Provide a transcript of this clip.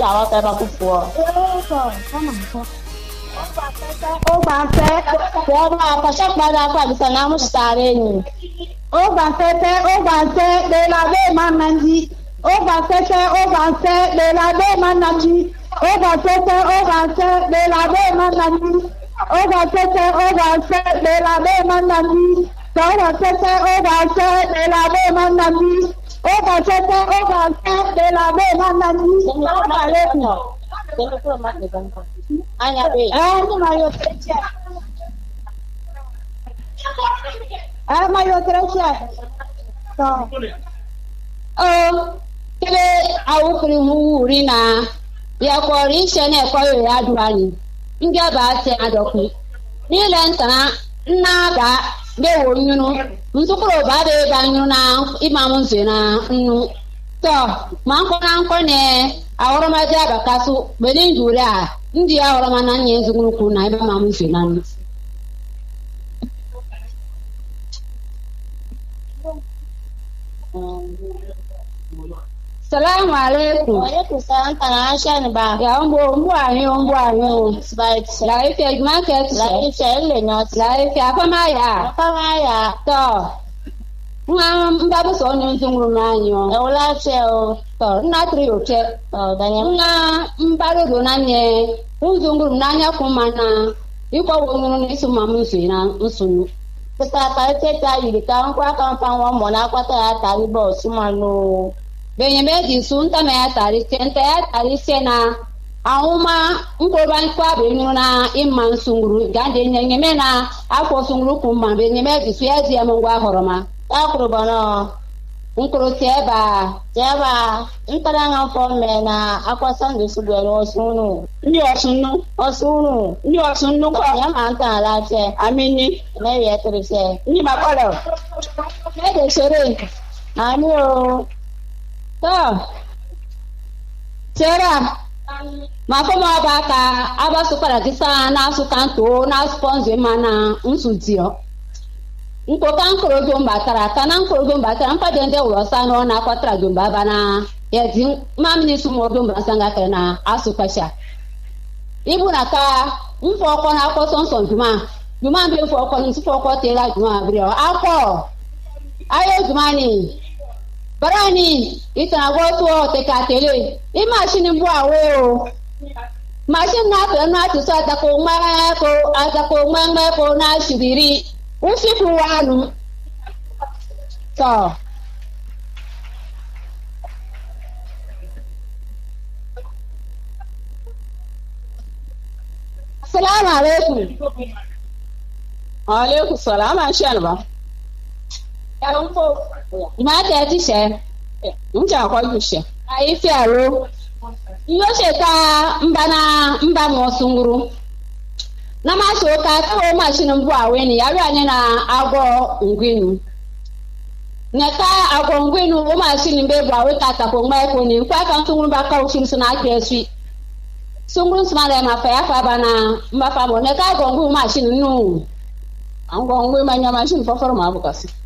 Tao tay ba kufuo. O bante, wa ba pasha pada kwa bisana mu stare ni. O bante, de la be mananji. O bante, de la be mananji. O bante, de la be mananji. O bante, de la be mananji. O bante, de la be mananji. O bante, de la be mananji. Anya be. Ni mayo trecha. Mayo trecha. So. Kele awukuri muri na ya kwori shene kwayo ya duani. Nge ba se adoku. Ni lentana na ga be wonyunu. Nsukuro ba be banyu na imamu nzena nnu. So, manko na nko ne awroma ja bakasu beni njura. Ndi awroma na nye zunguru na ibe mamu nzena nnu. Salamu alaikum. Wa alaikum salam kana shani ba. Ya ombo anyo. Right. Laifia market. Laifia ile nyoti. Laifia kama ya. To. Mbabu so nyo zunguru nanyo. Eula cheo. To na trio che. To danya. Mbaru do nanye. Zunguru nanya kumana. Iko wonu ni sumamu na nsunu. Tata teta yirika nkwa kan pan won mo na kwata ya tari bo sumanu. Benye meji sunta me atari senta ya tari sena auma nkoba nkwa benyu na imman sunguru gande nyeme na afo sunguru kumma benye meji su yaji amangwa horoma akuru bana nkuru teba ntara nga fome na akwasa ndu sugero osunu ndi osunu ko ya manta la che amini na yetrese ndi makolo ede sere ani o to sera mafomo abaka abasu para kisa na su kanto na sponsor mana nsutio nko kan krodo mbatara kanan krodo mbatara mpa dende urosa no na kwatra jomba bana yezi mamni sumodo mbasanga kana asu kwasha ibuna ka mfo ko na ko sonson juma be fo ko ni fo ko tela juma brio akọ ayo jumani barani itana go to te ka tele I machine mbu awe o machine na pe na ti so atako mwe ko na shiriri usiku wanu so Assalamu alaikum. Wa alaikum salam anshalba. Ya mfo. Ma ta ti she. Nja kwa gushe. Ai fiaro. Iyo sheka mba mo sunguru. Na ma so ka ko machine mbu awe ni yawe anya na agwo ngwinu. Neka agwo ngwinu o machine mbe bu awe ka ta ko mba ko ni kwa kan sunguru ba ka o shimsu na akesi. Sunguru smale ma fa ya fa bana mba fa mo neka agwo ngwinu machine nu. Angwo ngwinu manya machine fa forma abukasi.